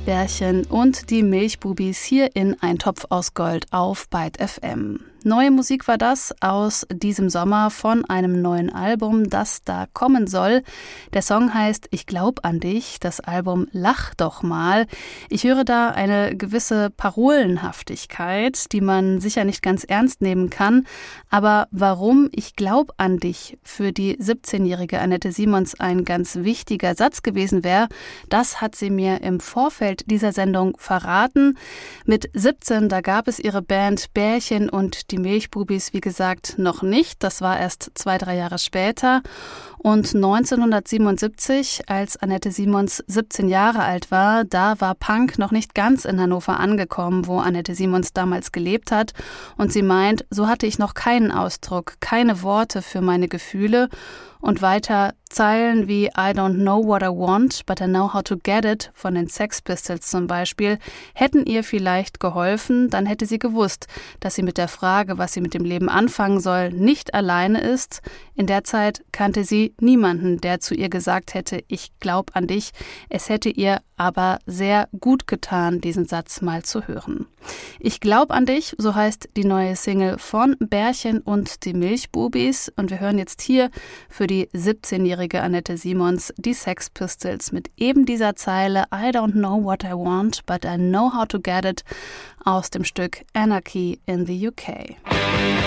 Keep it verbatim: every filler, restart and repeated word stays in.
Bärchen und die Milchbubis hier in Ein Topf aus Gold auf Byte F M. Neue Musik war das aus diesem Sommer von einem neuen Album, das da kommen soll. Der Song heißt Ich glaub an dich, das Album Lach doch mal. Ich höre da eine gewisse Parolenhaftigkeit, die man sicher nicht ganz ernst nehmen kann. Aber warum Ich glaub an dich für die siebzehnjährige Annette Simons ein ganz wichtiger Satz gewesen wäre, das hat sie mir im Vorfeld dieser Sendung verraten. Mit siebzehn, da gab es ihre Band Bärchen und die Die Milchbubis, wie gesagt, noch nicht. Das war erst zwei, drei Jahre später. Und neunzehnhundertsiebenundsiebzig, als Annette Simons siebzehn Jahre alt war, da war Punk noch nicht ganz in Hannover angekommen, wo Annette Simons damals gelebt hat. Und sie meint, so hatte ich noch keinen Ausdruck, keine Worte für meine Gefühle. Und weiter Zeilen wie I don't know what I want, but I know how to get it von den Sex Pistols zum Beispiel, hätten ihr vielleicht geholfen, dann hätte sie gewusst, dass sie mit der Frage, was sie mit dem Leben anfangen soll, nicht alleine ist. In der Zeit kannte sie niemanden, der zu ihr gesagt hätte, ich glaub an dich. Es hätte ihr aber sehr gut getan, diesen Satz mal zu hören. Ich glaub an dich, so heißt die neue Single von Bärchen und die Milchbubis. Und wir hören jetzt hier für die siebzehnjährige Annette Simons die Sex Pistols mit eben dieser Zeile I don't know what I want, but I know how to get it aus dem Stück Anarchy in the U K.